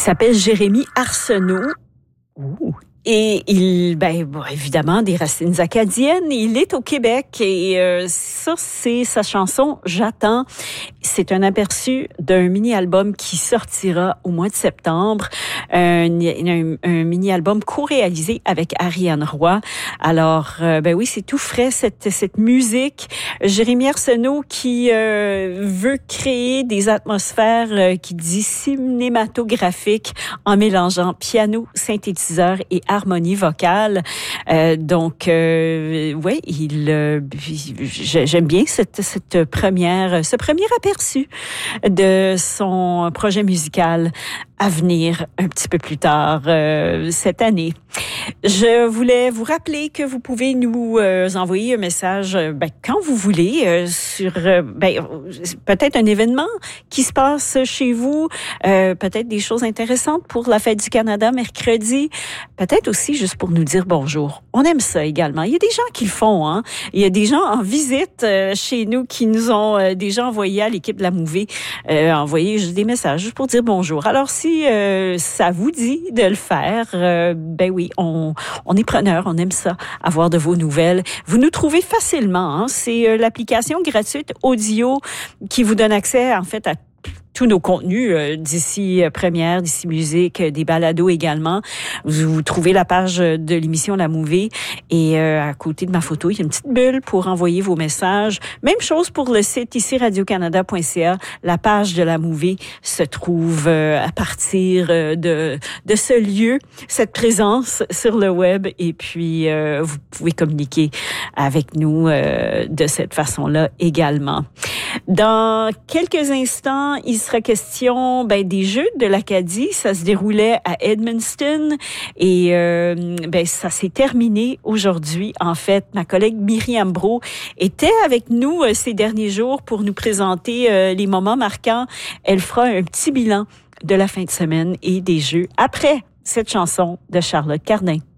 s'appelle Jérémy Arsenault. Ouh. Et évidemment, des racines acadiennes. Il est au Québec et ça, c'est sa chanson « J'attends ». C'est un aperçu d'un mini-album qui sortira au mois de septembre. Un mini-album co-réalisé avec Ariane Roy. Alors, oui, c'est tout frais, cette musique. Jérémy Arsenault qui veut créer des atmosphères qui disent cinématographiques en mélangeant piano, synthétiseur et harmonie vocale. J'aime bien ce premier aperçu de son projet musical à venir un petit peu plus tard cette année. Je voulais vous rappeler que vous pouvez nous envoyer un message quand vous voulez sur peut-être un événement qui se passe chez vous, peut-être des choses intéressantes pour la Fête du Canada mercredi, peut-être aussi juste pour nous dire bonjour. On aime ça également. Il y a des gens qui le font, hein. Il y a des gens en visite chez nous qui nous ont déjà envoyé à l'équipe de la Mouvée, envoyé juste des messages juste pour dire bonjour. Alors si ça vous dit de le faire, oui, on est preneurs, on aime ça, avoir de vos nouvelles. Vous nous trouvez facilement, hein. C'est l'application gratuite Audio qui vous donne accès en fait à tous nos contenus d'ici Première, d'ici Musique, des balados également. Vous trouvez la page de l'émission La Mouvée et à côté de ma photo, il y a une petite bulle pour envoyer vos messages. Même chose pour le site ici radiocanada.ca. La page de La Mouvée se trouve à partir de ce lieu, cette présence sur le web et puis vous pouvez communiquer avec nous de cette façon-là également. Dans quelques instants, il sera question des Jeux de l'Acadie. Ça se déroulait à Edmundston et ça s'est terminé aujourd'hui. En fait, ma collègue Myriam Brault était avec nous ces derniers jours pour nous présenter les moments marquants. Elle fera un petit bilan de la fin de semaine et des Jeux après cette chanson de Charlotte Cardin.